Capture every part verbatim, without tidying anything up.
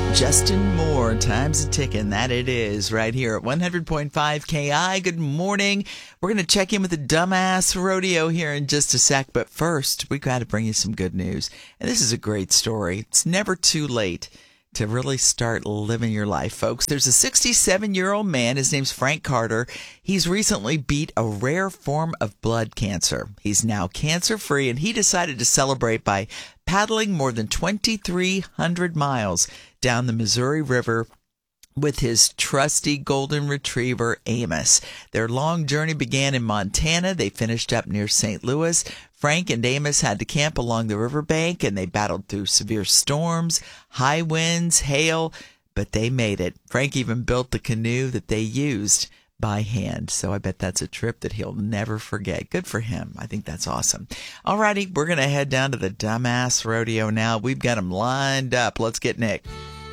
Justin Moore, time's a ticking. That it is right here at one hundred point five K I. Good morning. We're going to check in with the Dumbass Rodeo here in just a sec. But first, we got to bring you some good news. And this is a great story. It's never too late to really start living your life, folks. There's a sixty-seven-year-old man. His name's Frank Carter. He's recently beat a rare form of blood cancer. He's now cancer-free, and he decided to celebrate by paddling more than twenty-three hundred miles down the Missouri River with his trusty golden retriever, Amos. Their long journey began in Montana. They finished up near Saint Louis. Frank and Amos had to camp along the riverbank, and they battled through severe storms, high winds, hail, but they made it. Frank even built the canoe that they used by hand. So I bet that's a trip that he'll never forget. Good for him. I think that's awesome. All righty, we're going to head down to the Dumbass Rodeo now. We've got them lined up. Let's get Nick.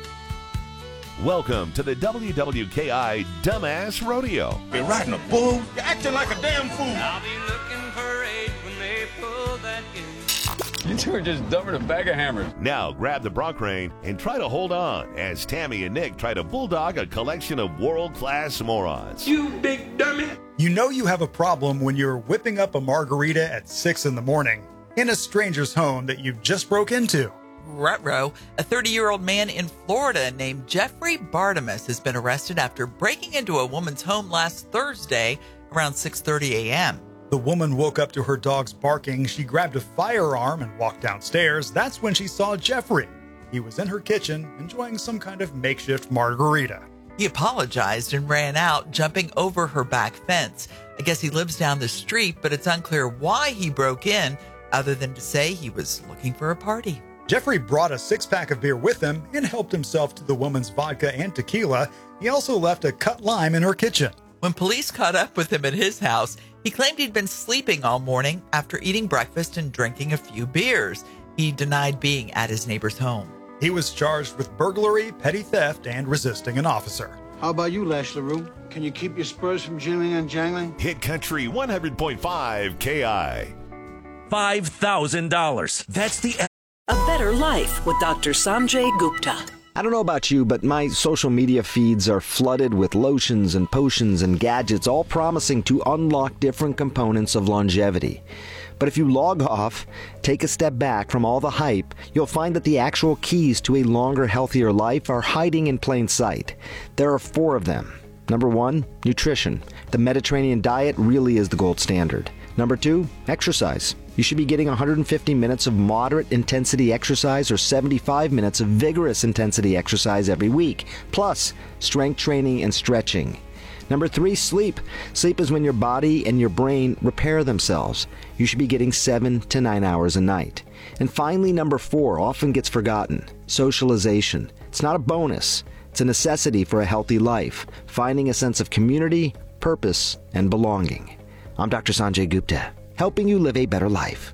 Welcome to the W W K I Dumbass Rodeo. You're riding a bull. You're acting like a damn fool. I'll be looking for eight when they pull that gate. You two are just dumber than a bag of hammers. Now grab the bronc rein and try to hold on as Tammy and Nick try to bulldog a collection of world-class morons. You big dummy. You know you have a problem when you're whipping up a margarita at six in the morning in a stranger's home that you just broke into. Ruh-roh. A thirty-year-old man in Florida named Jeffrey Bartimus has been arrested after breaking into a woman's home last Thursday around six thirty a.m. The woman woke up to her dog's barking. She grabbed a firearm and walked downstairs. That's when she saw Jeffrey. He was in her kitchen enjoying some kind of makeshift margarita. He apologized and ran out, jumping over her back fence. I guess he lives down the street, but it's unclear why he broke in, other than to say he was looking for a party. Jeffrey brought a six-pack of beer with him and helped himself to the woman's vodka and tequila. He also left a cut lime in her kitchen. When police caught up with him at his house, he claimed he'd been sleeping all morning after eating breakfast and drinking a few beers. He denied being at his neighbor's home. He was charged with burglary, petty theft, and resisting an officer. How about you, Lash LaRue? Can you keep your spurs from jingling and jangling? Hit Country one hundred point five K I. five thousand dollars. That's the... A Better Life with Doctor Sanjay Gupta. I don't know about you, but my social media feeds are flooded with lotions and potions and gadgets, all promising to unlock different components of longevity. But if you log off, take a step back from all the hype, you'll find that the actual keys to a longer, healthier life are hiding in plain sight. There are four of them. Number one, nutrition. The Mediterranean diet really is the gold standard. Number two, exercise. You should be getting one hundred fifty minutes of moderate intensity exercise or seventy-five minutes of vigorous intensity exercise every week, plus strength training and stretching. Number three, sleep. Sleep is when your body and your brain repair themselves. You should be getting seven to nine hours a night. And finally, number four, often gets forgotten, socialization. It's not a bonus. It's a necessity for a healthy life, finding a sense of community, purpose, and belonging. I'm Doctor Sanjay Gupta, helping you live a better life.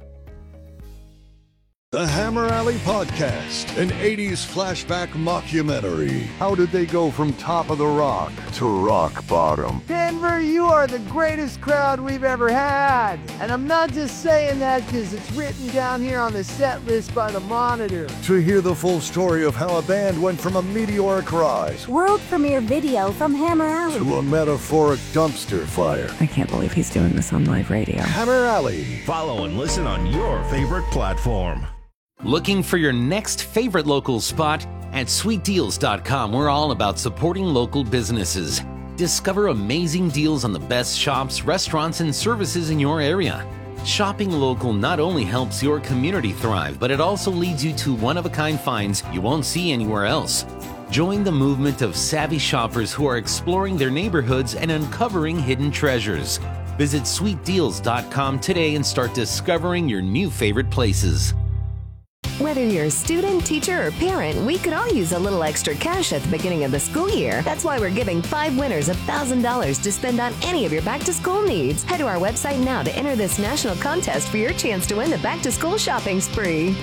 The Hammer Alley Podcast, an eighties flashback mockumentary. How did they go from top of the rock to rock bottom? Denver, you are the greatest crowd we've ever had. And I'm not just saying that because it's written down here on the set list by the Monitor. To hear the full story of how a band went from a meteoric rise, world premiere video from Hammer Alley, to a metaphoric dumpster fire. I can't believe he's doing this on live radio. Hammer Alley. Follow and listen on your favorite platform. Looking for your next favorite local spot? At sweet deals dot com, we're all about supporting local businesses. Discover amazing deals on the best shops, restaurants, and services in your area. Shopping local not only helps your community thrive, but it also leads you to one-of-a-kind finds you won't see anywhere else. Join the movement of savvy shoppers who are exploring their neighborhoods and uncovering hidden treasures. Visit sweet deals dot com today and start discovering your new favorite places. Whether you're a student, teacher, or parent, we could all use a little extra cash at the beginning of the school year. That's why we're giving five winners one thousand dollars to spend on any of your back-to-school needs. Head to our website now to enter this national contest for your chance to win the back-to-school shopping spree.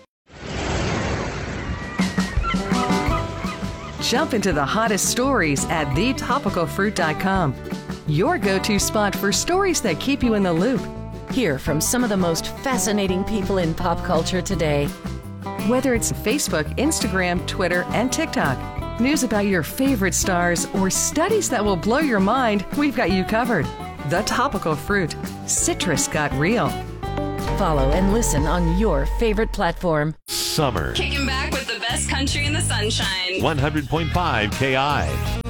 Jump into the hottest stories at the topical fruit dot com. Your go-to spot for stories that keep you in the loop. Hear from some of the most fascinating people in pop culture today. Whether it's Facebook, Instagram, Twitter, and TikTok, news about your favorite stars, or studies that will blow your mind, we've got you covered. The Topical Fruit. Citrus got real. Follow and listen on your favorite platform. Summer. Kicking back with the best country in the sunshine. one hundred point five K I.